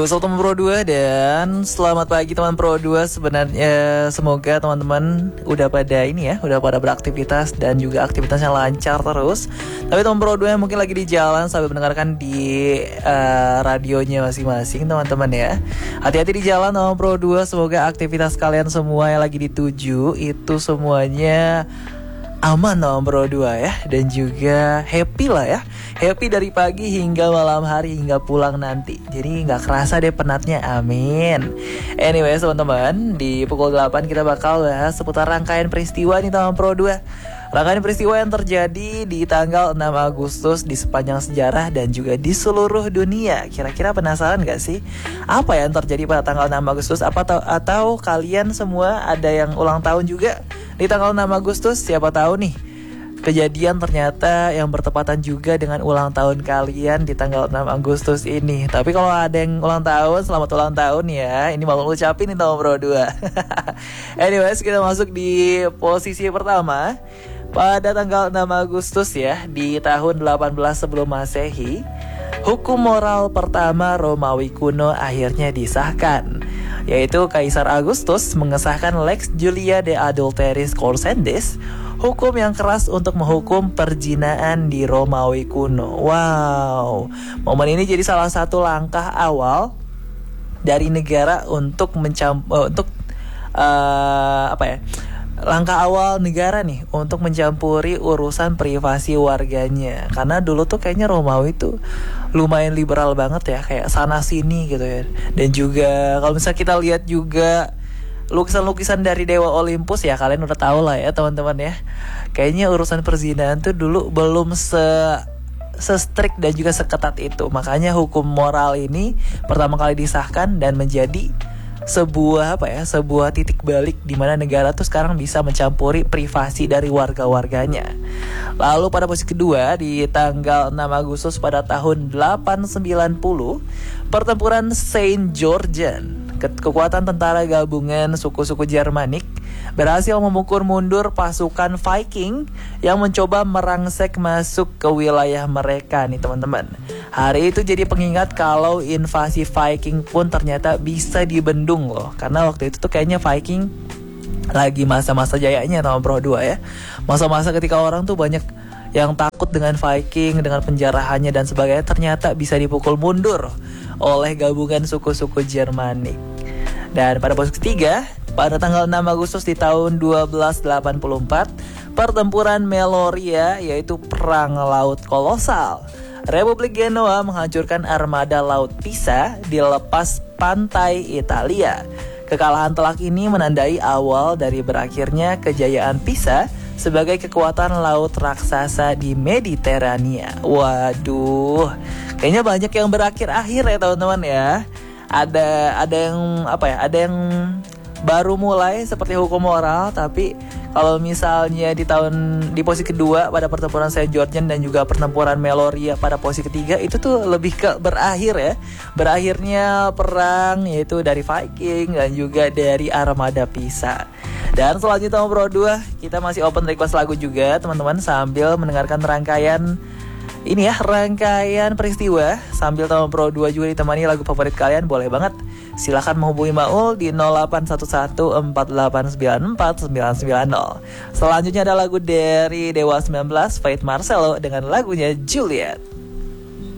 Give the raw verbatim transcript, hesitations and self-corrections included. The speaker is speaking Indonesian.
Halo teman Pro dua dan selamat pagi teman Pro dua. Sebenarnya semoga teman-teman udah pada ini ya, udah pada beraktivitas dan juga aktivitasnya lancar terus. Tapi teman Pro dua yang mungkin lagi di jalan sambil mendengarkan di uh, radionya masing-masing teman-teman ya. Hati-hati di jalan teman Pro dua, semoga aktivitas kalian semua yang lagi dituju itu semuanya aman teman Pro dua ya. Dan juga happy lah ya. Happy dari pagi hingga malam hari hingga pulang nanti. Jadi gak kerasa deh penatnya, amin. Anyway teman-teman, di pukul delapan kita bakal bahas seputar rangkaian peristiwa nih teman Pro dua. Rangkaian peristiwa yang terjadi di tanggal enam Agustus di sepanjang sejarah dan juga di seluruh dunia. Kira-kira penasaran gak sih apa yang terjadi pada tanggal enam Agustus? Apa atau, atau kalian semua ada yang ulang tahun juga di tanggal enam Agustus? Siapa tahu nih kejadian ternyata yang bertepatan juga dengan ulang tahun kalian di tanggal enam Agustus ini. Tapi kalau ada yang ulang tahun, selamat ulang tahun ya. Ini mau ngucapin nih teman Pro dua. Anyways, kita masuk di posisi pertama. Pada tanggal enam Agustus ya, di tahun delapan belas sebelum Masehi, hukum moral pertama Romawi kuno akhirnya disahkan, yaitu Kaisar Agustus mengesahkan Lex Julia de Adulteris Corcendis, hukum yang keras untuk menghukum perzinaan di Romawi kuno. Wow, momen ini jadi salah satu langkah awal dari negara untuk mencam uh, untuk uh, apa ya? Langkah awal negara nih untuk mencampuri urusan privasi warganya. Karena dulu tuh kayaknya Romawi tuh lumayan liberal banget ya, kayak sana sini gitu ya. Dan juga kalau misalnya kita lihat juga lukisan-lukisan dari Dewa Olympus ya, kalian udah tahu lah ya teman-teman ya. Kayaknya urusan perzinahan tuh dulu belum se se-strict dan juga seketat itu. Makanya hukum moral ini pertama kali disahkan dan menjadi sebuah apa ya, sebuah titik balik di mana negara tuh sekarang bisa mencampuri privasi dari warga-warganya. Lalu pada posisi kedua di tanggal enam Agustus pada tahun delapan sembilan puluh, pertempuran Saint Georgian, kekuatan tentara gabungan suku-suku Jermanik, berhasil memukul mundur pasukan Viking yang mencoba merangsek masuk ke wilayah mereka nih teman-teman. Hari itu jadi pengingat kalau invasi Viking pun ternyata bisa dibendung loh. Karena waktu itu tuh kayaknya Viking lagi masa-masa jayanya teman Pro dua ya. Masa-masa ketika orang tuh banyak yang takut dengan Viking, dengan penjarahannya dan sebagainya, ternyata bisa dipukul mundur oleh gabungan suku-suku Jermanik. Dan pada posisi ketiga, pada tanggal enam Agustus di tahun dua belas delapan puluh empat, pertempuran Meloria, yaitu perang laut kolosal. Republik Genoa menghancurkan armada laut Pisa di lepas pantai Italia. Kekalahan telak ini menandai awal dari berakhirnya kejayaan Pisa sebagai kekuatan laut raksasa di Mediterania. Waduh, kayaknya banyak yang berakhir-akhir ya teman-teman ya. Ada ada yang apa ya? Ada yang baru mulai seperti hukum moral, tapi kalau misalnya di tahun di posisi kedua pada pertempuran Saint Georgian dan juga pertempuran Meloria pada posisi ketiga itu tuh lebih ke berakhir ya. Berakhirnya perang yaitu dari Viking dan juga dari armada Pisa. Dan selanjutnya Pro dua, kita masih open request lagu juga teman-teman sambil mendengarkan rangkaian ini ya, rangkaian peristiwa sambil teman Pro dua juga ditemani lagu favorit kalian, boleh banget. Silahkan menghubungi Maul di nol delapan satu satu empat delapan sembilan empat sembilan sembilan nol. Selanjutnya ada lagu dari Dewa sembilan belas, Faith Marcelo dengan lagunya Juliet.